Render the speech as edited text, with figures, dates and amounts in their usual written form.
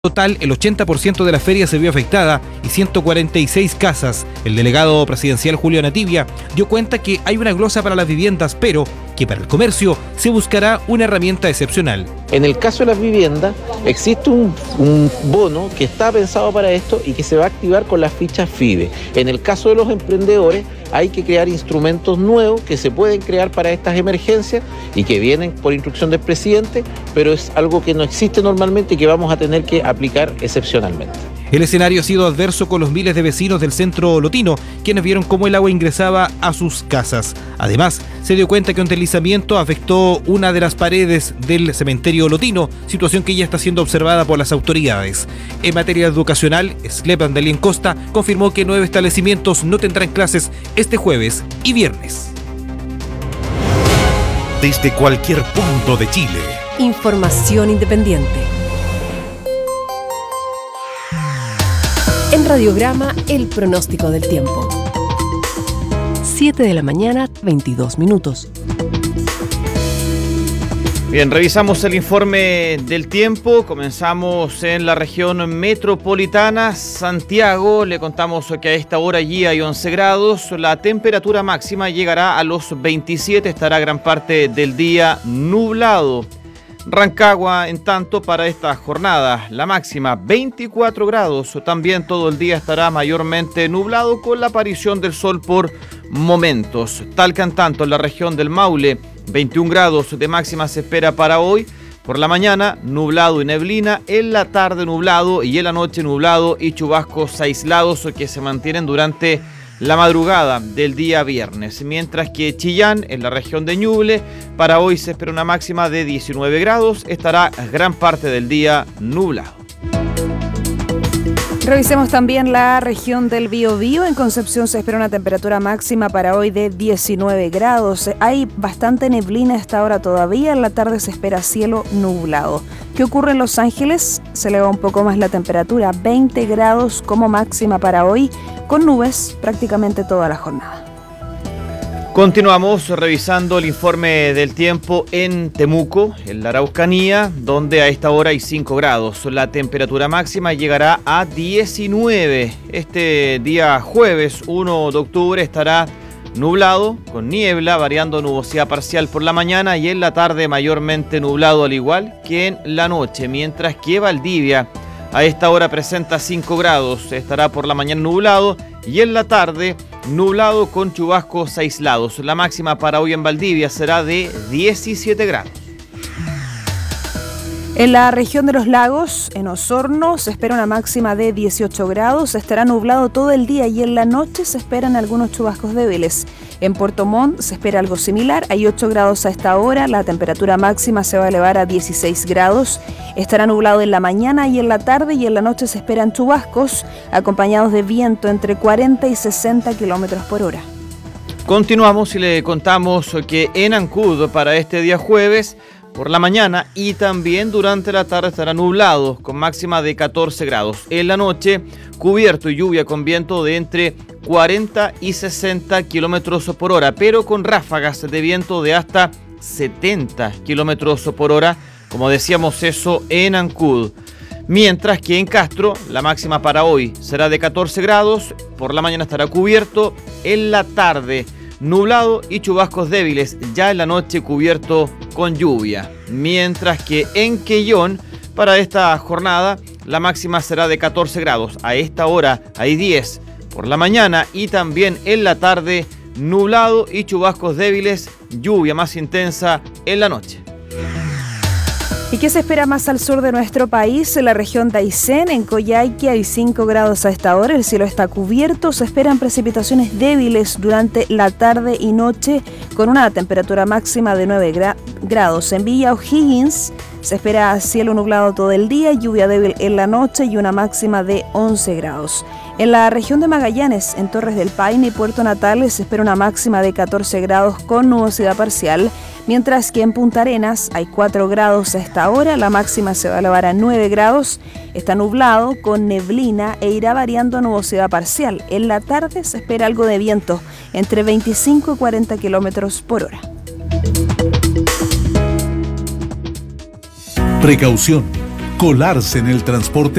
Total, el 80% de la feria se vio afectada y 146 casas. El delegado presidencial Julio Anatibia dio cuenta que hay una glosa para las viviendas, pero que para el comercio se buscará una herramienta excepcional. En el caso de las viviendas, existe un bono que está pensado para esto y que se va a activar con las fichas FIDE. En el caso de los emprendedores, hay que crear instrumentos nuevos que se pueden crear para estas emergencias y que vienen por instrucción del presidente, pero es algo que no existe normalmente y que vamos a tener que aplicar excepcionalmente. El escenario ha sido adverso con los miles de vecinos del centro lotino, quienes vieron cómo el agua ingresaba a sus casas. Además, se dio cuenta que un deslizamiento afectó una de las paredes del cementerio lotino, situación que ya está siendo observada por las autoridades. En materia educacional, SLEP Andalien Costa confirmó que 9 establecimientos no tendrán clases este jueves y viernes. Desde cualquier punto de Chile. Información independiente. En Radiograma, el pronóstico del tiempo. 7 de la mañana, 22 minutos. Bien, revisamos el informe del tiempo. Comenzamos en la región metropolitana, Santiago. Le contamos que a esta hora allí hay 11 grados. La temperatura máxima llegará a los 27. Estará gran parte del día nublado. Rancagua, en tanto, para esta jornada, la máxima 24 grados, también todo el día estará mayormente nublado con la aparición del sol por momentos. Talca, en tanto, en la región del Maule, 21 grados de máxima se espera para hoy. Por la mañana, nublado y neblina, en la tarde nublado y en la noche nublado y chubascos aislados que se mantienen durante la madrugada del día viernes, mientras que Chillán, en la región de Ñuble, para hoy se espera una máxima de 19 grados, estará gran parte del día nublado. Revisemos también la región del Biobío. En Concepción se espera una temperatura máxima para hoy de 19 grados. Hay bastante neblina a esta hora todavía. En la tarde se espera cielo nublado. ¿Qué ocurre en Los Ángeles? Se eleva un poco más la temperatura, 20 grados como máxima para hoy, con nubes prácticamente toda la jornada. Continuamos revisando el informe del tiempo en Temuco, en la Araucanía, donde a esta hora hay 5 grados. La temperatura máxima llegará a 19. Este día jueves 1 de octubre estará nublado, con niebla, variando nubosidad parcial por la mañana y en la tarde mayormente nublado al igual que en la noche, mientras que Valdivia a esta hora presenta 5 grados, estará por la mañana nublado y en la tarde nublado con chubascos aislados. La máxima para hoy en Valdivia será de 17 grados. En la región de los lagos, en Osorno, se espera una máxima de 18 grados. Estará nublado todo el día y en la noche se esperan algunos chubascos débiles. En Puerto Montt se espera algo similar. Hay 8 grados a esta hora. La temperatura máxima se va a elevar a 16 grados. Estará nublado en la mañana y en la tarde y en la noche se esperan chubascos acompañados de viento entre 40 y 60 kilómetros por hora. Continuamos y le contamos que en Ancud para este día jueves, por la mañana y también durante la tarde estará nublado con máxima de 14 grados. En la noche, cubierto y lluvia con viento de entre 40 y 60 kilómetros por hora, pero con ráfagas de viento de hasta 70 kilómetros por hora, como decíamos eso en Ancud. Mientras que en Castro, la máxima para hoy será de 14 grados, por la mañana estará cubierto, en la tarde nublado y chubascos débiles, ya en la noche cubierto con lluvia. Mientras que en Quellón, para esta jornada, la máxima será de 14 grados. A esta hora hay 10 por la mañana y también en la tarde, nublado y chubascos débiles, lluvia más intensa en la noche. ¿Y qué se espera más al sur de nuestro país? En la región de Aysén, en Coyhaique, hay 5 grados a esta hora. El cielo está cubierto. Se esperan precipitaciones débiles durante la tarde y noche con una temperatura máxima de 9 grados. En Villa O'Higgins se espera cielo nublado todo el día, lluvia débil en la noche y una máxima de 11 grados. En la región de Magallanes, en Torres del Paine y Puerto Natales, se espera una máxima de 14 grados con nubosidad parcial, mientras que en Punta Arenas hay 4 grados a esta hora, la máxima se va a elevar a 9 grados, está nublado con neblina e irá variando a nubosidad parcial. En la tarde se espera algo de viento, entre 25 y 40 kilómetros por hora. Precaución. Colarse en el transporte